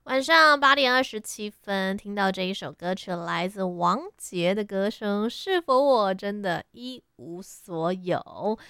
晚上8点27分，听到这一首歌曲，来自王杰的歌声《是否我真的一无所有》。